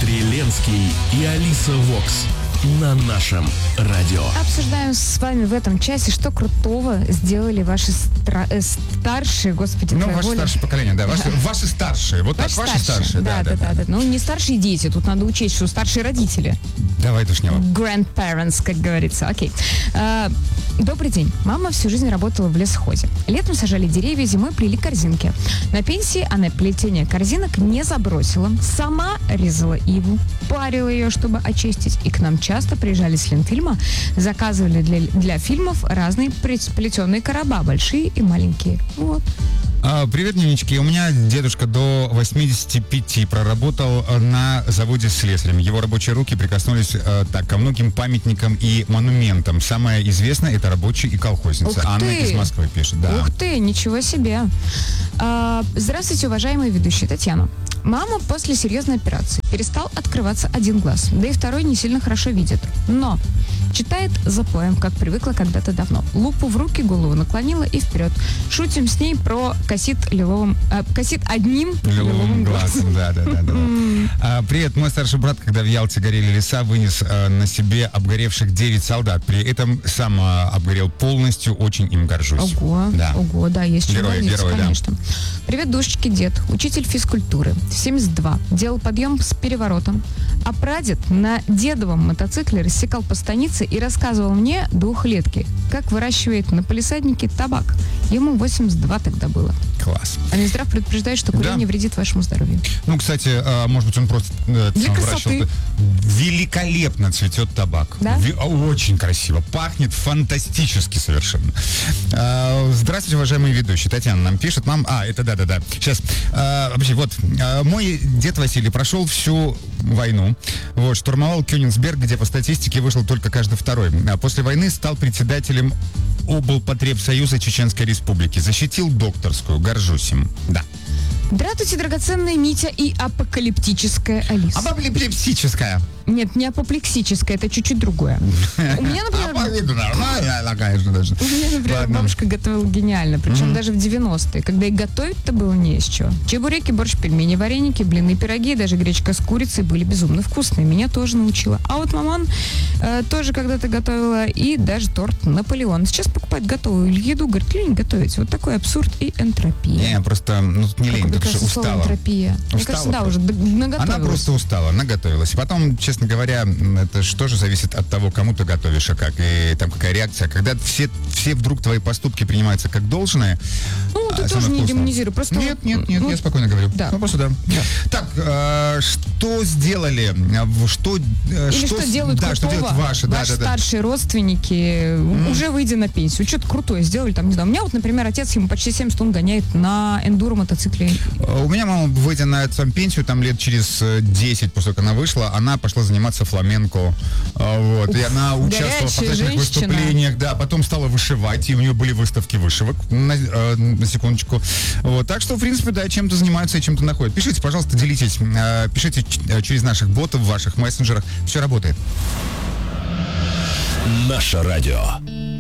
Дмитрий Ленский и Алиса Вокс на нашем радио. Обсуждаем с вами в этом часе, что крутого сделали ваши старшие, господи, ну, ваше старшее поколение, да, ваши старшие, вот так, ваши старшие, да. Ну, не старшие дети, тут надо учесть, что старшие родители. Давай, Душнева. Grandparents, как говорится, окей. Добрый день. Мама всю жизнь работала в лесхозе. Летом сажали деревья, зимой плели корзинки. На пенсии она плетение корзинок не забросила. Сама резала иву, парила ее, чтобы очистить, и к нам часто приезжали с Ленфильма, заказывали для фильмов разные плетеные короба, большие и маленькие. Вот. Привет, Нинички. У меня дедушка до 85 проработал на заводе с слесарем. Его рабочие руки прикоснулись ко многим памятникам и монументам. Самое известное — это рабочий и колхозница. Анна из Москвы пишет. Да. Ух ты, ничего себе. Здравствуйте, уважаемые ведущие. Татьяна. Мама после серьезной операции перестал открываться один глаз, да и второй не сильно хорошо видит. Но читает запоем, как привыкла когда-то давно. Лупу в руки, голову наклонила и вперед. Шутим с ней про косит одним лиловым глазом. Да. Привет, мой старший брат, когда в Ялте горели леса, вынес на себе обгоревших 9 солдат. При этом сам обгорел полностью, очень им горжусь. Ого, да, есть герой, конечно. Да. Привет, душечки, дед, учитель физкультуры, в 72, делал подъем с переворотом, а прадед на дедовом мотоцикле рассекал по станице и рассказывал мне, двухлетке, как выращивает на палисаднике табак. Ему 82 тогда было. Класс. А Минздрав предупреждает, что курение вредит вашему здоровью. Ну, кстати, может быть, он просто для красоты. Великолепно цветет табак. Да? Очень красиво. Пахнет фантастически совершенно. Здравствуйте, уважаемые ведущие. Татьяна нам пишет. Это да. Сейчас. Вообще, вот. Мой дед Василий прошел всю войну. Вот, штурмовал Кёнигсберг, где по статистике вышел только каждый второй. А после войны стал председателем облпотребсоюза Чеченской Республики. Защитил докторскую. Горжусь им. Да. Здравствуйте, драгоценная Митя и апокалиптическая Алиса. Апокалиптическая? Нет, не апоплексическая, это чуть-чуть другое. У меня, например... бабушка готовила гениально, причем даже в 90-е, когда и готовить-то было не из чего. Чебуреки, борщ, пельмени, вареники, блины, пироги, даже гречка с курицей были безумно вкусные. Меня тоже научила. А вот маман тоже когда-то готовила, и даже торт Наполеон. Сейчас покупать готовую еду, говорит, лень готовить. Вот такой абсурд и энтропия. Не, просто не лень, потому что устала. Энтропия. Мне кажется, да, уже наготовилась. Она просто устала, наготовилась. И потом, честно говоря, это же тоже зависит от того, кому ты готовишь, и как, и там какая реакция. Когда все вдруг твои поступки принимаются как должное. Ну, ты тоже не демонизируй. Просто... Нет, я спокойно говорю. Да. Ну, просто да. Так, что сделали? Что делают ваши старшие родственники, уже выйдя на пенсию? Что-то крутое сделали там, не знаю. У меня вот, например, отец, ему почти 70 он гоняет на эндуро мотоцикле. У меня мама, выйдя на пенсию, там лет через 10, после того, как она вышла, она пошла заниматься фламенко. Вот. И она участвовала в различных выступлениях, да, потом стала вышивать, и у нее были выставки вышивок, на секундочку. Вот. Так что, в принципе, да, чем-то занимаются и чем-то находят. Пишите, пожалуйста, делитесь. Пишите через наших ботов в ваших мессенджерах. Все работает. Наше радио.